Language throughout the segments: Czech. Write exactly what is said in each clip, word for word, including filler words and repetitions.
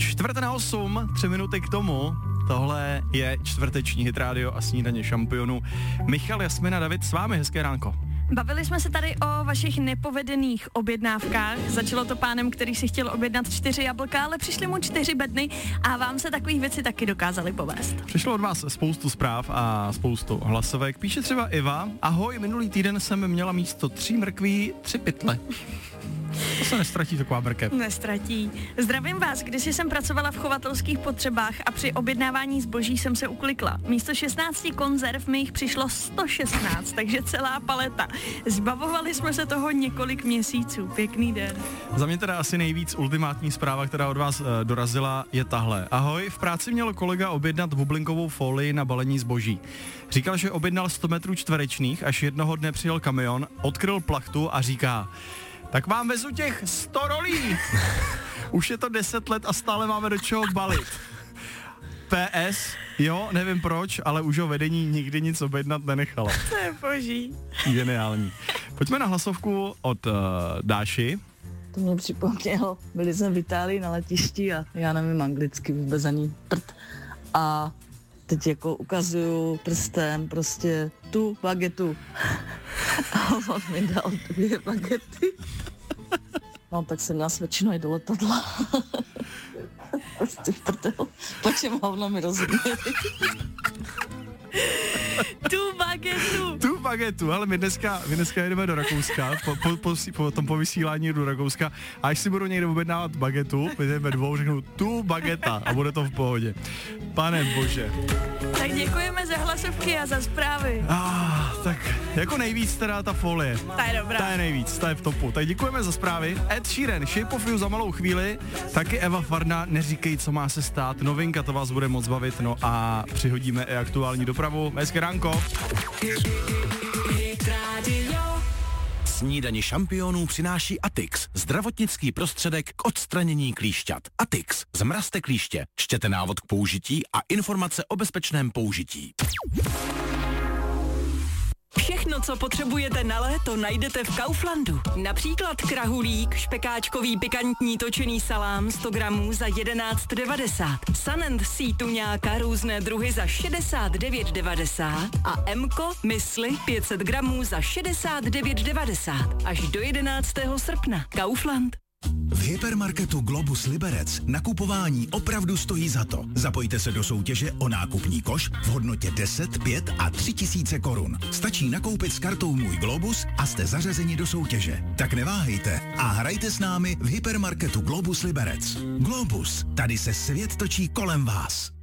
Čtvrté na osm, tři minuty k tomu. Tohle je čtvrteční Hit Radio a snídaně šampionů. Michal, Jasmina, David, s vámi, hezké ránko. Bavili jsme se tady o vašich nepovedených objednávkách. Začalo to pánem, který si chtěl objednat čtyři jablka, ale přišly mu čtyři bedny a vám se takových věci taky dokázali povést. Přišlo od vás spoustu zpráv a spoustu hlasovek. Píše třeba Iva: ahoj, minulý týden jsem měla místo tří mrkví tři pytle. To se nestratí taková mrkev. Nestratí. Zdravím vás, když jsem pracovala v chovatelských potřebách a při objednávání zboží jsem se uklikla. Místo šestnácti konzerv mi jich přišlo sto šestnáct, takže celá paleta. Zbavovali jsme se toho několik měsíců. Pěkný den. Za mě teda asi nejvíc ultimátní zpráva, která od vás e, dorazila, je tahle. Ahoj, v práci měl kolega objednat bublinkovou folii na balení zboží. Říkal, že objednal sto metrů čtverečných, až jednoho dne přijel kamion, odkryl plachtu a říká: tak vám vezu těch sto rolí. Už je to deset let a stále máme do čeho balit. P S, jo, nevím proč, ale už o vedení nikdy nic objednat nenechala. To je boží. Geniální. Pojďme na hlasovku od uh, Dáši. To mě připomnělo, byli jsme v Itálii na letišti a já nevím anglicky vůbec ani prd. A teď jako ukazuju prstem prostě tu bagetu. A on mi dal dvě bagety. No tak jsem nás většinou i do letadla. Prostě prdel. Pak se hovno mi rozumí. Tu bagetu. Tu bagetu, ale my dneska, my dneska jedeme do Rakouska, po, po, po, po tom povysílání do Rakouska, a až si budu někde objednávat bagetu, my jdeme dvou, řeknu tu bageta a bude to v pohodě. Pane bože. Tak děkujeme za hlasovky a za zprávy. Ah, tak jako nejvíc teda ta folie. Ta je dobrá. Ta je nejvíc, ta je v topu. Tak děkujeme za zprávy. Ed Sheeran, Shape of You za malou chvíli, taky Eva Farna, Neříkej, co má se stát. Novinka, to vás bude moc bavit, no a přihodíme i aktuální dopravu. Hezké ránko. Snídani šampionů přináší Atix, zdravotnický prostředek k odstranění klíšťat. Atix, zmrazte klíště, čtěte návod k použití a informace o bezpečném použití. Všechno, co potřebujete na léto, najdete v Kauflandu. Například krahulík, špekáčkový pikantní točený salám sto gramů za jedenáct devadesát. Sun and Sea tuňáka různé druhy za šedesát devět devadesát a Mko mysli pět set gramů za šedesát devět devadesát. Až do jedenáctého srpna. Kaufland. V hypermarketu Globus Liberec nakupování opravdu stojí za to. Zapojte se do soutěže o nákupní koš v hodnotě deset, pět a tři tisíce korun. Stačí nakoupit s kartou Můj Globus a jste zařazeni do soutěže. Tak neváhejte a hrajte s námi v hypermarketu Globus Liberec. Globus, tady se svět točí kolem vás.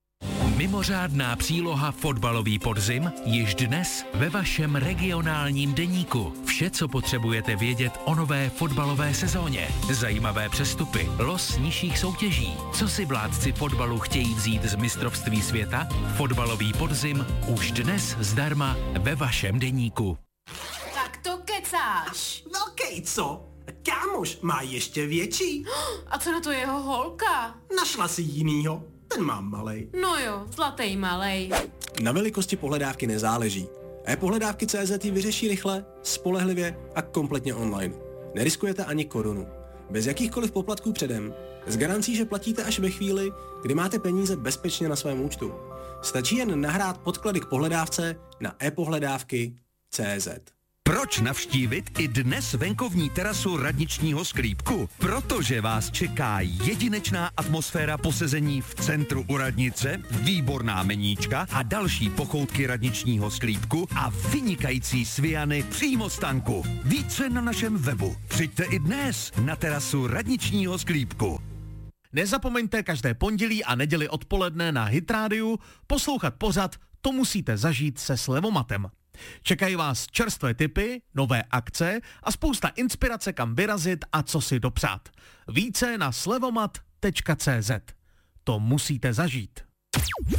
Mimořádná příloha Fotbalový podzim již dnes ve vašem regionálním deníku. Vše, co potřebujete vědět o nové fotbalové sezóně. Zajímavé přestupy, los nižších soutěží. Co si vládci fotbalu chtějí vzít z mistrovství světa? Fotbalový podzim už dnes zdarma ve vašem deníku. Tak to kecáš. Velkej, co? Kámoš má ještě větší. A co na to jeho holka? Našla si jinýho. Ten mám malej. No jo, zlatý malej. Na velikosti pohledávky nezáleží. E-pohledávky tečka cé zet ji vyřeší rychle, spolehlivě a kompletně online. Neriskujete ani korunu. Bez jakýchkoliv poplatků předem. S garancí, že platíte až ve chvíli, kdy máte peníze bezpečně na svém účtu. Stačí jen nahrát podklady k pohledávce na e-pohledávky tečka cé zet. Proč navštívit i dnes venkovní terasu radničního sklípku? Protože vás čeká jedinečná atmosféra posezení v centru u radnice, výborná meníčka a další pochoutky radničního sklípku a vynikající sviany přímo z tanku. Více na našem webu. Přijďte i dnes na terasu radničního sklípku. Nezapomeňte každé pondělí a neděli odpoledne na Hit Radio poslouchat pořad To musíte zažít se Slevomatem. Čekají vás čerstvé tipy, nové akce a spousta inspirace, kam vyrazit a co si dopřát. Více na slevomat tečka cé zet. To musíte zažít.